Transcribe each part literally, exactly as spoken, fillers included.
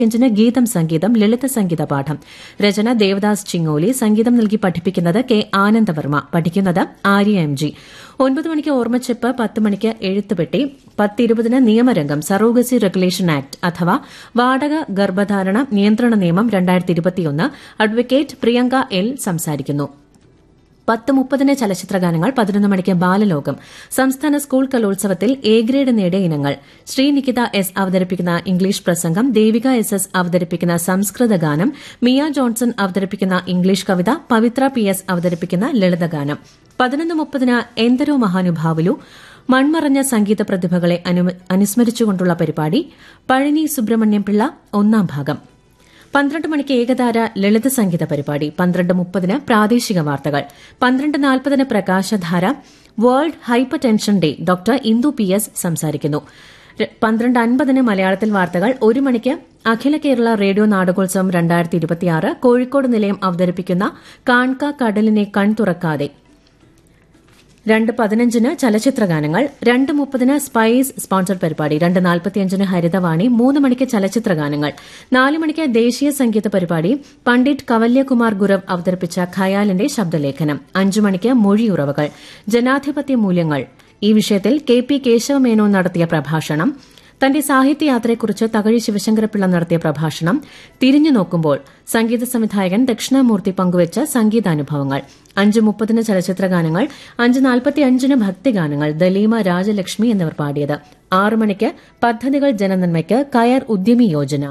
ഞ്ചിന് ഗീതം സംഗീതം ലളിത സംഗീത പാഠം. രചന ദേവദാസ് ചിങ്ങോലി. സംഗീതം നൽകി പഠിപ്പിക്കുന്നത് കെ ആനന്ദവർമ്മ. പഠിക്കുന്നത് ആര്യ എം ജി. ഒൻപത് മണിക്ക് ഓർമ്മച്ചെപ്പ്, പത്ത് മണിക്ക് എഴുത്തുപെട്ടി, പത്തിരുപതിന് നിയമരംഗം സറോഗസി റെഗുലേഷൻ ആക്ട് അഥവാ വാടക ഗർഭധാരണ നിയന്ത്രണ നിയമം രണ്ടായിരത്തി ഇരുപത്തിയൊന്ന്. അഡ്വക്കേറ്റ് പ്രിയങ്ക എൽ സംസാരിക്കുന്നു. പത്ത് മുപ്പതിന് ചലച്ചിത്രഗാനങ്ങൾ. പതിനൊന്ന് മണിക്ക് ബാലലോകം. സംസ്ഥാന സ്കൂൾ കലോത്സവത്തിൽ എ ഗ്രേഡ് നേടിയ ഇനങ്ങൾ. ശ്രീനികിത എസ് അവതരിപ്പിക്കുന്ന ഇംഗ്ലീഷ് പ്രസംഗം, ദേവിക എസ് എസ് അവതരിപ്പിക്കുന്ന സംസ്കൃത ഗാനം, മിയ ജോൺസൺ അവതരിപ്പിക്കുന്ന ഇംഗ്ലീഷ് കവിത, പവിത്ര പി എസ് അവതരിപ്പിക്കുന്ന ലളിതഗാനം. പതിനൊന്ന് മുപ്പതിന് എന്തരോ മഹാനുഭാവുലു, മൺമറഞ്ഞ സംഗീത പ്രതിഭകളെ അനുസ്മരിച്ചുകൊണ്ടുള്ള പരിപാടി. പഴനി സുബ്രഹ്മണ്യം പിള്ള ഒന്നാം ഭാഗം. പന്ത്രണ്ട് മണിക്ക് ഏകതാര ലളിത സംഗീത പരിപാടി. പന്ത്രണ്ട് മുപ്പതിന് പ്രാദേശിക വാർത്തകൾ. പന്ത്രണ്ട് നാൽപ്പതിന് പ്രകാശധാര. World hyper tension day. Doctor Indu P S സംസാരിക്കുന്നു. പന്ത്രണ്ട് അൻപതിന് മലയാളത്തിൽ വാർത്തകൾ. ഒരു മണിക്ക് അഖില കേരള റേഡിയോ നാടകോത്സവം രണ്ടായിരത്തി ഇരുപത്തിയാറ് കോഴിക്കോട് നിലയം അവതരിപ്പിക്കുന്ന കാൺക കടലിനെ കൺതുറക്കാതെ. രണ്ട് പതിനഞ്ചിന് ചലച്ചിത്രഗാനങ്ങൾ. രണ്ട് മുപ്പതിന് സ്പൈസ് സ്പോൺസർഡ് പരിപാടി. രണ്ട് നാൽപ്പത്തിയഞ്ചിന് ഹരിതവാണി. മൂന്ന് മണിക്ക് ചലച്ചിത്രഗാനങ്ങൾ. നാല് മണിക്ക് ദേശീയ സംഗീത പരിപാടി. പണ്ഡിറ്റ് കവല്യകുമാർ ഗുരവ് അവതരിപ്പിച്ച ഖയാലിന്റെ ശബ്ദലേഖനം. അഞ്ചു മണിക്ക് മൊഴിയുറവകൾ. ജനാധിപത്യ മൂല്യങ്ങൾ. ഈ വിഷയത്തിൽ കെ പി കേശവമേനോൻ നടത്തിയ പ്രഭാഷണം. തന്റെ സാഹിത്യയാത്രയെക്കുറിച്ച് തകഴി ശിവശങ്കരപിള്ള നടത്തിയ പ്രഭാഷണം. തിരിഞ്ഞു നോക്കുമ്പോൾ സംഗീത സംവിധായകൻ ദക്ഷിണാമൂർത്തി പങ്കുവച്ച സംഗീതാനുഭവങ്ങൾ. അഞ്ച് മുപ്പതിന് ചലച്ചിത്രഗാനങ്ങൾ. അഞ്ച് നാൽപ്പത്തിയഞ്ചിന് ഭക്തിഗാനങ്ങൾ. ദലീമ, രാജലക്ഷ്മി എന്നിവർ പാടിയത്. ആറ് മണിക്ക് പദ്ധതികൾ ജനനന്മയ്ക്ക് കയർ ഉദ്യമി യോജന.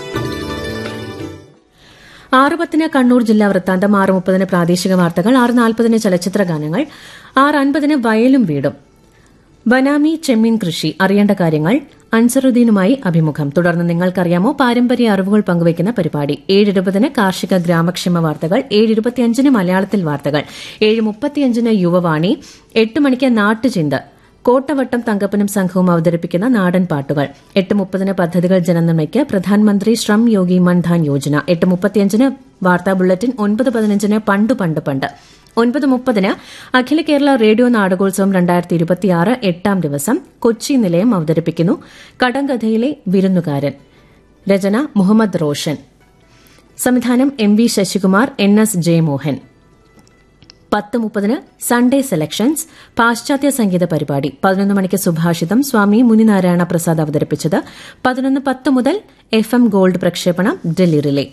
ആറ് പത്തിന് കണ്ണൂർ ജില്ലാ വൃത്താന്തം. ആറ് മുപ്പതിന് പ്രാദേശിക വാർത്തകൾ. ആറ് നാൽപ്പതിന് ചലച്ചിത്രഗാനങ്ങൾ. ആറ് അൻപതിന് വയലും വീടും. ബനാമി ചെമ്മീൻ കൃഷി അറിയേണ്ട കാര്യങ്ങൾ. അൻസറുദ്ദീനുമായി അഭിമുഖം. തുടർന്ന് നിങ്ങൾക്കറിയാമോ പാരമ്പര്യ അറിവുകൾ പങ്കുവയ്ക്കുന്ന പരിപാടി. ഏഴ് ഇരുപതിന് കാർഷിക ഗ്രാമക്ഷേമ വാർത്തകൾ. ഏഴ് ഇരുപത്തിയഞ്ചിന് മലയാളത്തിൽ വാർത്തകൾ. ഏഴ് മുപ്പത്തിയഞ്ചിന് യുവവാണി. എട്ട് മണിക്ക് നാട്ടുചിന്ത. കോട്ടവട്ടം തങ്കപ്പനും സംഘവും അവതരിപ്പിക്കുന്ന നാടൻ പാട്ടുകൾ. എട്ട് മുപ്പതിന് പദ്ധതികൾ ജനനന്മയ്ക്ക് പ്രധാനമന്ത്രി ശ്രം യോഗി മൻധാൻ യോജന. എട്ട് മുപ്പത്തിയഞ്ചിന് വാർത്താ ബുള്ളറ്റിൻ. ഒൻപത് പതിനഞ്ചിന് പണ്ട് പണ്ട് പണ്ട്. ഒൻപത് മുപ്പതിന് അഖില കേരള റേഡിയോ നാടകോത്സവം രണ്ടായിരത്തി ഇരുപത്തിയാറ് എട്ടാം ദിവസം കൊച്ചി നിലയം അവതരിപ്പിക്കുന്നു കടങ്കഥയിലെ വിരുന്നുകാരൻ. രചന മുഹമ്മദ് റോഷൻ. സംവിധാനം M V Sasikumar, N S Jayamohan. പത്ത് മുപ്പതിന് സൺഡേ സെലക്ഷൻസ് പാശ്ചാത്യ സംഗീത പരിപാടി. പതിനൊന്ന് മണിക്ക് സുഭാഷിതം സ്വാമി മുനിനാരായണ പ്രസാദ് അവതരിപ്പിച്ചത്. പതിനൊന്ന് പത്ത് മുതൽ എഫ് എം ഗോൾഡ് പ്രക്ഷേപണം ഡൽഹി റിലേ.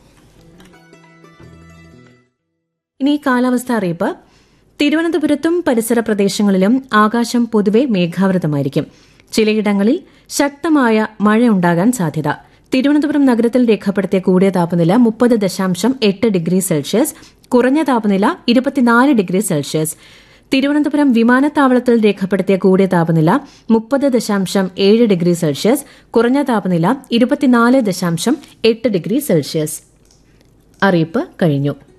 ഇനി കാലാവസ്ഥ അറിയിപ്പ്. തിരുവനന്തപുരത്തും പരിസര പ്രദേശങ്ങളിലും ആകാശം പൊതുവെ മേഘാവൃതമായിരിക്കും. ചിലയിടങ്ങളിൽ ശക്തമായ മഴയുണ്ടാകാൻ സാധ്യത. തിരുവനന്തപുരം നഗരത്തിൽ രേഖപ്പെടുത്തിയ കൂടിയ താപനില മുപ്പത് ദശാംശം എട്ട് ഡിഗ്രി സെൽഷ്യസ്, കുറഞ്ഞ താപനില ഇരുപത്തിനാല് ഡിഗ്രി സെൽഷ്യസ്. തിരുവനന്തപുരം വിമാനത്താവളത്തിൽ രേഖപ്പെടുത്തിയ കൂടിയ താപനില മുപ്പത് ദശാംശം ഏഴ് ഡിഗ്രി സെൽഷ്യസ്, കുറഞ്ഞ താപനില ഇരുപത്തിനാല് ദശാംശം എട്ട് ഡിഗ്രി സെൽഷ്യസ്. അറിയിപ്പ് കഴിഞ്ഞു.